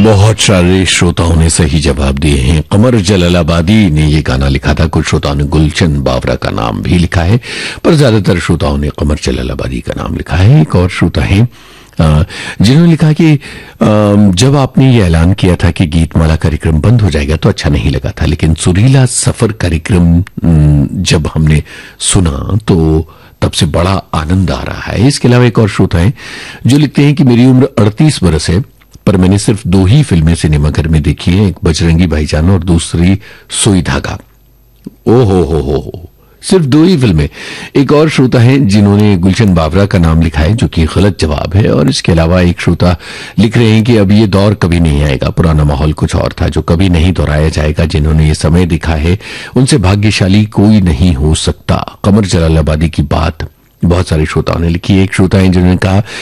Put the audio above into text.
बहुत सारे श्रोताओं ने सही जवाब दिए हैं। कमर जलालाबादी ने ये गाना लिखा था। कुछ श्रोताओं ने गुलशन बावरा का नाम भी लिखा है, पर ज्यादातर श्रोताओं ने कमर जलालाबादी का नाम लिखा है। एक और श्रोता है जिन्होंने लिखा कि जब आपने ये ऐलान किया था कि गीतमाला कार्यक्रम बंद हो जाएगा तो अच्छा नहीं लगा था, लेकिन सुरीला सफर कार्यक्रम जब हमने सुना तो तब से बड़ा आनंद आ रहा है। इसके अलावा एक और श्रोता है जो लिखते हैं कि मेरी उम्र 38 बरस है, पर मैंने सिर्फ 2 ही फिल्में सिनेमाघर में देखी हैं, एक बजरंगी भाईजान और दूसरी सुई धागा। ओ हो, सिर्फ 2 ही फिल्में। एक और श्रोता है जिन्होंने गुलशन बावरा का नाम लिखा है, जो कि गलत जवाब है। और इसके अलावा एक श्रोता लिख रहे हैं कि अब ये दौर कभी नहीं आएगा, पुराना माहौल कुछ और था जो कभी नहीं दोहराया जाएगा। जिन्होंने ये समय दिखा है उनसे भाग्यशाली कोई नहीं हो सकता। कमर जलालाबादी की बात बहुत सारे श्रोताओं ने लिखी है। एक श्रोता है जिन्होंने कहा